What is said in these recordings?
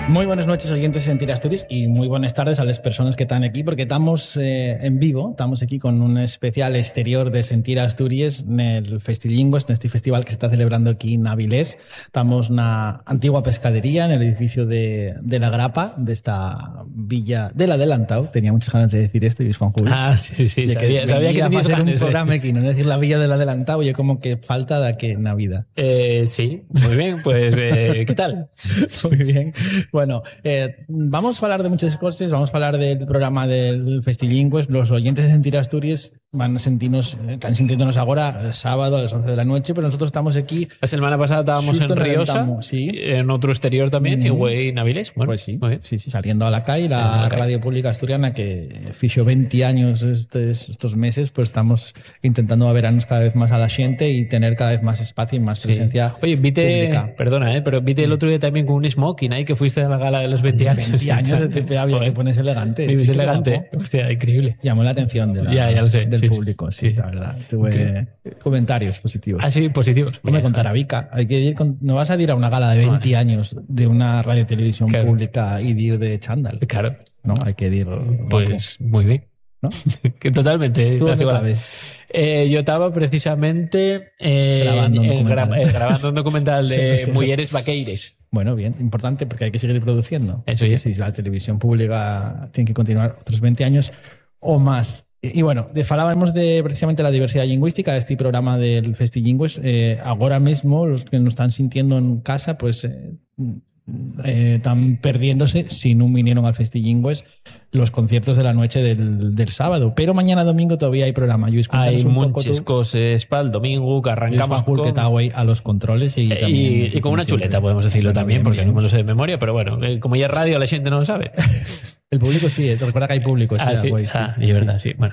Muy buenas noches, oyentes de Sentir Asturias, y muy buenas tardes a las personas que están aquí, porque estamos en vivo, estamos aquí con un especial exterior de Sentir Asturias en el Festilingües, en este festival que se está celebrando aquí en Avilés. Estamos en una antigua pescadería, en el edificio de la Grapa, de esta villa del Adelantado. Tenía muchas ganas de decir esto, y es Juan Julio. Ah, sí, sabía que tenías hacer ganas, un programa aquí, no decir la villa del Adelantado, yo como que falta de que Navidad. Sí, muy bien, pues ¿qué tal? Muy bien. Bueno, vamos a hablar de muchas cosas, vamos a hablar del programa del Festilingües. Los oyentes de Sentir Asturias están sintiéndonos ahora sábado a las 11 de la noche, pero nosotros estamos aquí. La semana pasada estábamos en Riosa, sí, en otro exterior también, y güey en Avilés. Bueno, pues sí, saliendo a la calle, la radio pública asturiana que fichó 20 años estos meses, pues estamos intentando averarnos cada vez más a la gente y tener cada vez más espacio y más presencia. Oye, pública. Perdona, pero viste el otro día también con un smoking ahí que fuiste a la gala de los 20 años. 20 años de TPA, había que pones elegante. Vives elegante. Hostia, increíble. Llamó la atención del público, sí, la verdad. Tuve comentarios positivos. Ah, sí, positivos. No me contará Vika. Hay que ir no vas a ir a una gala de 20 años de una radio televisión pública y ir de chándal. Claro. No, hay que ir. Pues muy bien. ¿No? Que totalmente. ¿Tú dónde estabas? Yo estaba precisamente grabando un documental de Mujeres Vaqueires. Bueno, bien, importante porque hay que seguir produciendo. Eso es. Si la televisión pública tiene que continuar otros 20 años o más. Y bueno, falábamos de precisamente la diversidad lingüística, este programa del Festilingües. Ahora mismo, los que nos están sintiendo en casa, pues están perdiéndose si no vinieron al Festilingües los conciertos de la noche del sábado. Pero mañana domingo todavía hay programa. Lluís, hay muchas cosas para el domingo que arrancamos con... que está ahí a los controles y con una chuleta, podemos decirlo también, porque no me lo sé de memoria, pero bueno, como ya es radio la gente no lo sabe. El público sí, te recuerda que hay público. Es verdad, sí. Bueno,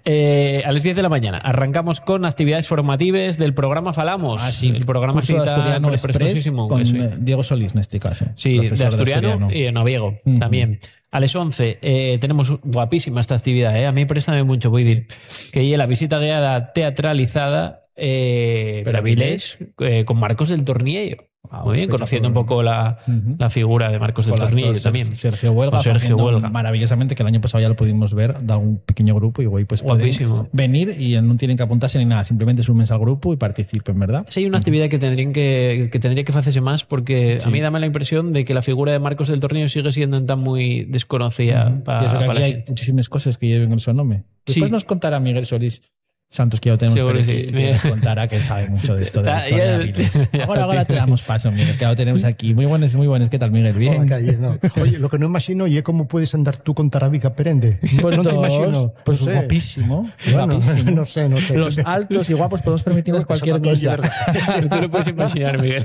a las 10 de la mañana arrancamos con actividades formativas del programa Falamos. El programa de Asturiano Express con Diego Solís en este caso. Sí, de Asturiano y en Oviedo también. A las 11 tenemos guapísima esta actividad. A mí préstame mucho, voy a decir, que es la visita guiada teatralizada pero Avilés con Marcos del Tornillo. Muy bien, conociendo un poco la figura de Marcos del Tornillo también. Sergio Huelga. Maravillosamente, que el año pasado ya lo pudimos ver, da un pequeño grupo y güey, pues pueden venir y no tienen que apuntarse ni nada, simplemente súmense al grupo y participen, ¿verdad? Sí, hay una actividad que tendría que hacerse más porque a mí dame la impresión de que la figura de Marcos del Tornillo sigue siendo tan muy desconocida. Y eso que aquí hay muchísimas cosas que lleven el su nombre. Después nos contará Miguel Solís Santos, que ya lo tenemos por aquí, que nos contará que sabe mucho de esto de la historia de Avilés. Ahora te damos paso, Miguel, que ya lo tenemos aquí. Muy buenas. ¿Qué tal, Miguel? Bien. Oye, lo que no imagino es cómo puedes andar tú con Tarabica Perende. No te imagino. Pues no guapísimo. Bueno, no sé. Los altos y guapos podemos permitirnos cualquier cosa. Tú lo puedes imaginar, Miguel.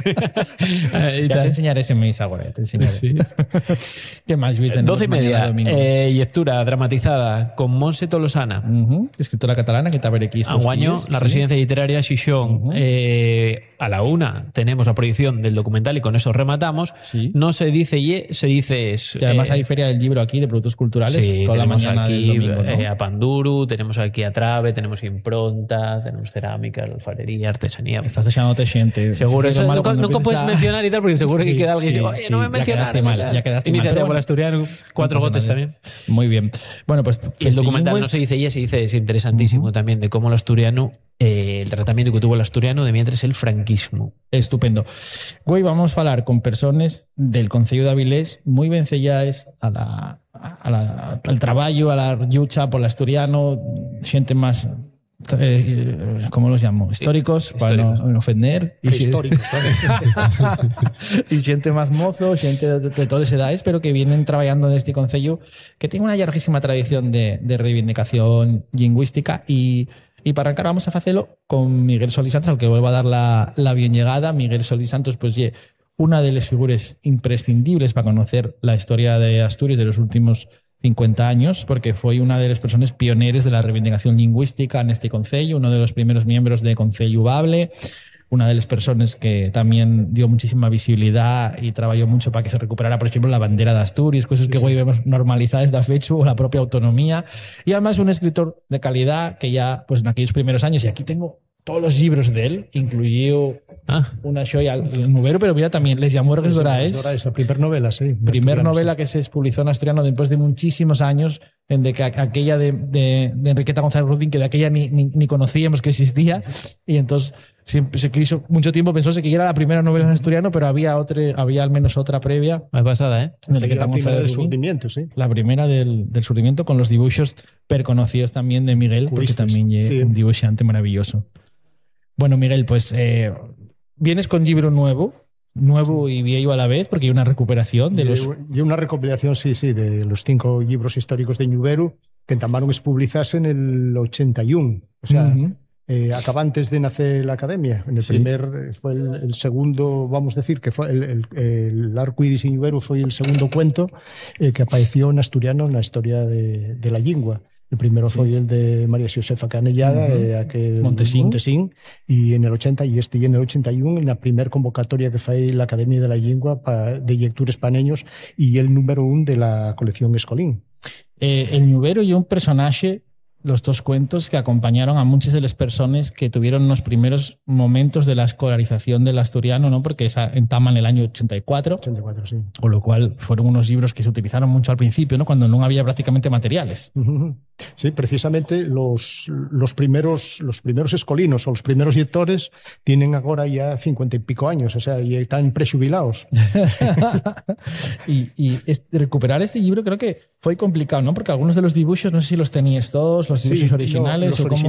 Ya te enseñaré ese mes ahora. Sí. ¿Qué más, Luis? 12:30. Lectura dramatizada con Montse Tolosana. Escritora catalana que te veré aquí. Aguaño, la residencia literaria Xixón. A la 1 tenemos la proyección del documental y con eso rematamos. No se dice se dice es. Y además hay feria del libro aquí de productos culturales toda la mañana aquí del domingo, ¿no? A Panduru, tenemos aquí a Trave, tenemos impronta, tenemos cerámica, alfarería, artesanía. Estás echándote gente. Seguro, eso nunca puedes mencionar y tal, porque seguro que queda alguien. Oye, no me mencionaste mal. Ya quedaste mal. Iniciativa por Asturiano, 4 gotes también. Muy bien. Bueno, pues el documental no se dice se dice, es interesantísimo también de cómo el asturiano, el tratamiento que tuvo el asturiano de mientras el franquismo. Estupendo. Hoy vamos a hablar con personas del Concello de Avilés muy vencelladas al trabajo, a la lucha por el asturiano, gente más... ¿cómo los llamo? Históricos, para no ofender. Históricos. Y gente más mozo, gente de todas edades, pero que vienen trabajando en este concello que tiene una larguísima tradición de reivindicación lingüística y para arrancar vamos a hacerlo con Miguel Solís Santos, al que vuelvo a dar la bien llegada. Miguel Solís Santos, pues una de las figuras imprescindibles para conocer la historia de Asturias de los últimos 50 años, porque fue una de las personas pioneras de la reivindicación lingüística en este concello, uno de los primeros miembros de Concello Bable, una de las personas que también dio muchísima visibilidad y trabajó mucho para que se recuperara, por ejemplo, la bandera de Asturias, cosas que hoy vemos normalizadas de fecho, o la propia autonomía, y además un escritor de calidad que ya, pues en aquellos primeros años, y aquí tengo todos los libros de él, incluyó una xoia, el Nubero, pero mira también Les Llamorgues d'Oraes. La primera novela, sí. Primera novela que se publicó en asturiano después de muchísimos años, en de que aquella de Enriqueta González Rudín, que de aquella ni conocíamos que existía, y entonces siempre se quiso, mucho tiempo pensóse que era la primera novela en asturiano, pero había al menos otra previa. Más pasada, ¿eh? La primera del Surdimiento, sí. La primera del Surdimiento, con los dibujos perconocidos también de Miguel, porque también es un dibujante maravilloso. Bueno, Miguel, pues vienes con libro nuevo y viejo a la vez, porque hay una recuperación de los... Y una recopilación, sí, de los 5 libros históricos de Ñuberu, que entamaron a publicarse en el 81. O sea, acaba antes de nacer la Academia. En el primer fue el segundo, vamos a decir, que fue el Arco Iris y Ñuberu fue el segundo cuento que apareció en asturiano en la historia de la lingua. El primero fue el de María Josefa Canellada, aquel Montesín, y en el 80 y en el 81 en la primera convocatoria que fue la Academia de la Lingua de lectores paneños y el número 1 de la colección Escolín. El Ñubero y un personaje, los dos cuentos que acompañaron a muchas de las personas que tuvieron los primeros momentos de la escolarización del asturiano, ¿no? Porque entaman el año 84. 84, sí. Con lo cual fueron unos libros que se utilizaron mucho al principio, ¿no? Cuando no había prácticamente materiales. Sí, precisamente los primeros escolinos o los primeros lectores tienen ahora ya 50 y pico años, o sea, y están prejubilados. y recuperar este libro creo que fue complicado, ¿no? Porque algunos de los dibujos, no sé si los tenías todos, los dibujos originales. No, los